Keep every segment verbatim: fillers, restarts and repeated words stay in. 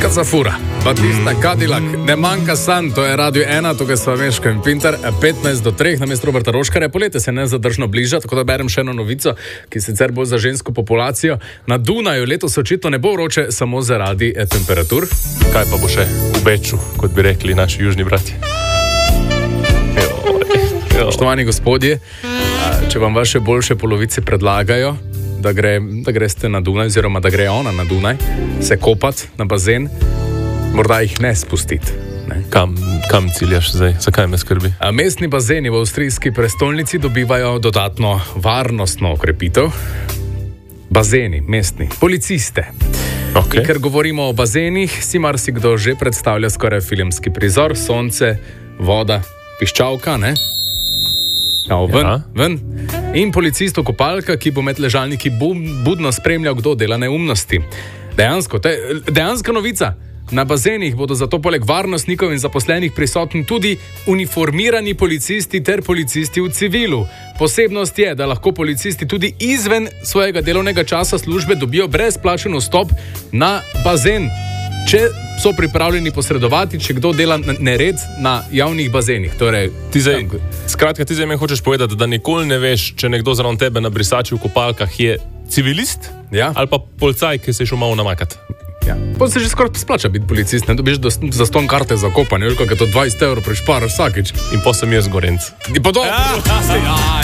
manjka Zafura, Batista, mm. Cadillac, ne manjka San, to je Radio ena, tukaj sva Meško in Pintar, petnajst do treh, namesto Roberta Roškarja. Poletje se nezadržno bliža, tako da berem še eno novico, ki sicer bo za žensko populacijo. Na Dunaju letos očitno ne bo vroče samo zaradi temperatur. Kaj pa bo še v Beču, kot bi rekli naši južni bratje? Poštovani gospodje, če vam vaše boljše polovice predlagajo, da, gre, da greste na Dunaj, oziroma da gre ona na Dunaj, se kopati na bazen, morda jih ne spustiti. Ne? Kam, kam ciljaš zdaj? Zakaj me skrbi? Mestni bazeni v avstrijski prestolnici dobivajo dodatno varnostno okrepitev. Bazeni, mestni, policiste. Okay. Ker govorimo o bazenih, si marsikdo že predstavlja skoraj filmski prizor, sonce, voda, piščalka, ne? No, ven, ja. ven. In policist okopalka, ki bo med ležalniki budno spremljal, kdo dela neumnosti. Dejansko, te, dejanska novica. Na bazenih bodo zato poleg varnostnikov in zaposlenih prisotni tudi uniformirani policisti ter policisti v civilu. Posebnost je, da lahko policisti tudi izven svojega delovnega časa službe dobijo brezplačen vstop na bazen, če so pripravljeni posredovati, če kdo dela nered na javnih bazenih. Torej, ti zdaj, skratka, ti zdaj me hočeš povedati, da nikoli ne veš, če nekdo zraven tebe na brisači v kopalkah je civilist, ja, ali pa policaj, ki se je šel malo namakati. Ja. Pa se že skoraj splača biti policist, ne dobiš do, za ston karte za kopanje, kako je to dvajset evrov prišparaš vsakič. In pa sem jaz gorenc. In pa dobro. Ja.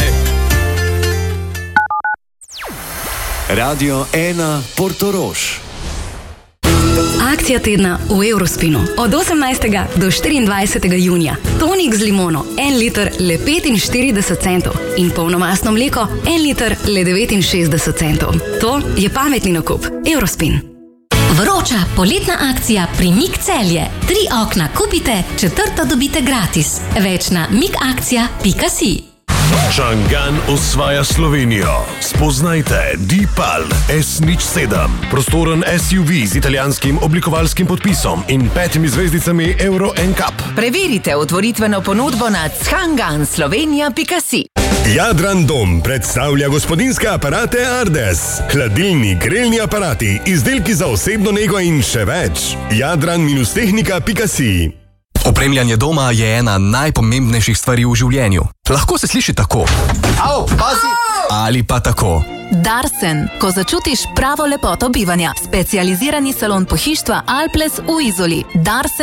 Radio ena Portorož. Akcija tedna v Eurospinu. Od osemnajstega do štiriindvajsetega junija. Tonik z limono, en liter le petinštirideset centov. In polnomastno mleko, en liter le devetinšestdeset centov. To je pametni nakup. Eurospin. Vroča poletna akcija pri Mik Celje. Tri okna kupite, četrto dobite gratis. Več na mikakcija pika si. Čangan osvaja Slovenijo. Spoznajte Deepal S nič sedem. Prostoren S U V z italijanskim oblikovalskim podpisom in petimi zvezdicami Euro N C A P. Preverite otvoritveno ponudbo na čangan slovenija pika si. Jadran Dom predstavlja gospodinjske aparate Ardes. Hladilni, grelni aparati, izdelki za osebno nego in še več. jadran tehnika pika si. Opremljanje doma je ena najpomembnejših stvari v življenju. Lahko se sliši tako. Au, pazi! Ali pa tako. Darsen, ko začutiš pravo lepoto bivanja. Specializirani salon pohištva Alples v Izoli. Darsen